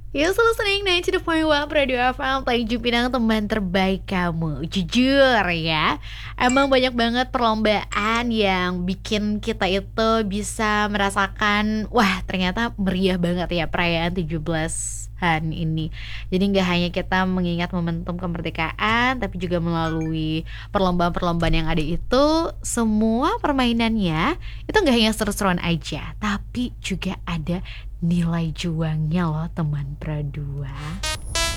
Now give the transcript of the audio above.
You still listening 90.1 Radio FM, Tanjung Pinang, teman terbaik kamu. Jujur ya, emang banyak banget perlombaan yang bikin kita itu bisa merasakan, wah ternyata meriah banget ya perayaan 17-an ini. Jadi nggak hanya kita mengingat momentum kemerdekaan, tapi juga melalui perlombaan-perlombaan yang ada itu, semua permainannya itu nggak hanya seru-seruan aja, tapi juga ada nilai juangnya loh teman Pradua.